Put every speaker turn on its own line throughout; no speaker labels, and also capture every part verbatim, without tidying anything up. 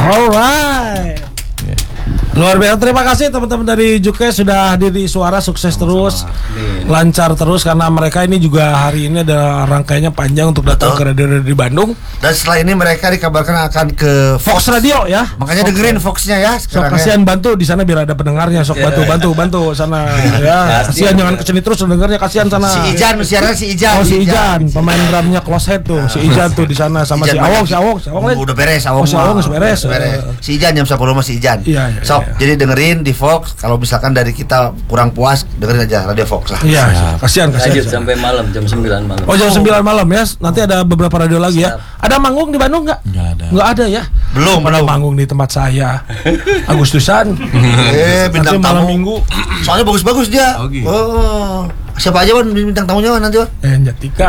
Alright. Luar biasa, terima kasih teman-teman dari Juke sudah hadir di Suara, sukses terus, lancar terus karena mereka ini juga hari ini ada rangkaiannya panjang untuk datang Betul. ke radio di Bandung.
Dan setelah ini mereka dikabarkan akan ke Fox,
Fox Radio ya.
Makanya Fox. dengerin Foxnya ya.
Sok kasihan bantu di sana biar ada pendengarnya, sok bantu bantu bantu sana ya. Kasihan jangan kesini terus dengarnya, kasihan sana.
Si Ijan, siaran si Ijan.
Oh si Ijan, pemain drumnya Close Head tuh, si Ijan tuh di sana sama si Awong, si Awong, si Awong.
Udah beres Awong.
Oh, si Awong beres.
Si Ijan jam sepuluh masih Ijan.
Iya,
Sok jadi dengerin di Fox. Kalau misalkan dari kita kurang puas, dengerin aja Radio Fox lah.
Iya, kasihan kasihan.
Lanjut sampai malam jam sembilan malam.
Oh, jam sembilan malam ya. Nanti ada beberapa radio lagi ya. Ada manggung di Bandung enggak?
Enggak ada.
Enggak ada ya.
Belum
pernah manggung di tempat saya. Agustusan.
Eh, bintang
malam
tamu.
Minggu.
Soalnya bagus-bagus dia.
Oh, gitu.
Oh. Siapa aja Wan bintang tamunya Wan nanti Wan?
Eh, Jatika.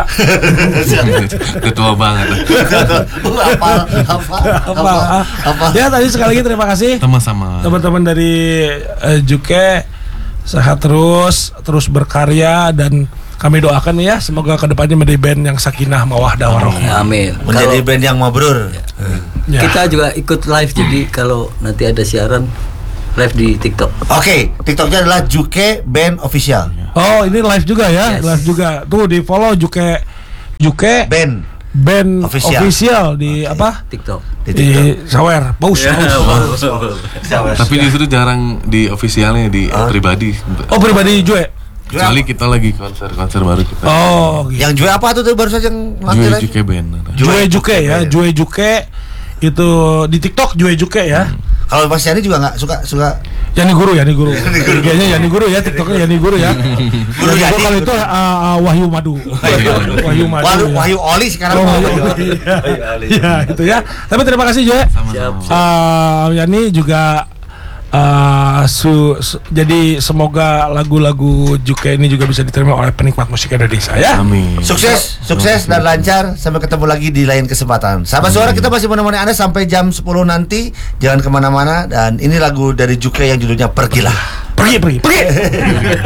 Ketua banget.
Apa? Apa? Apa? Apa?
Ya, tadi sekali lagi terima kasih.
Sama-sama.
Teman-teman dari uh, Juke sehat terus, terus berkarya dan kami doakan ya semoga kedepannya menjadi band yang sakinah mawaddah warahmah.
Amin.
Menjadi band yang mabrur.
Ya.
Kita juga ikut live jadi kalau nanti ada siaran live di TikTok.
Oke, okay, TikToknya adalah Juke Band Official.
Oh, ini live juga ya,
Yes.
live juga. Tuh di follow Juke Juke
Band
Band
Official,
official di
okay.
apa?
TikTok.
Di
Di
TikTok.
Sawer, Paus. Paus.
Tapi justru jarang di officialnya di
Huh?
pribadi.
Oh, pribadi Jue.
Kecuali kita lagi konser-konser baru kita.
Oh, gitu.
Yang Jue apa tuh tuh baru saja yang
Jue
nanti lagi?
Juke Band.
Jue Juke ya, Jue Juke itu di TikTok Jue Juke ya.
Hmm.
Kalau Mas Yani juga nggak suka suka
Yani Guru, Yani Guru. Kayaknya Yani Guru ya, TikToknya Yani Guru ya.
Guru
Yani
Yani.
Guru kalau itu uh, uh, Wahyu Madu. Wahyu Madu.
Wahyu,
ya.
Wahyu Oli sekarang.
Oh,
Wahyu
Wahyu
Oli.
Oli. Ya, itu ya. Tapi terima kasih Jue.
Sama-sama.
Uh, Yani juga uh, su, su, jadi semoga lagu-lagu Juke ini juga bisa diterima oleh penikmat musik Indonesia ya.
Amin.
Sukses, sukses dan lancar. Sampai ketemu lagi di lain kesempatan. Sahabat Suara, kita masih menemani Anda sampai jam sepuluh nanti. Jangan kemana-mana. Dan ini lagu dari Juke yang judulnya Pergilah.
Pergi, pergi, pergi.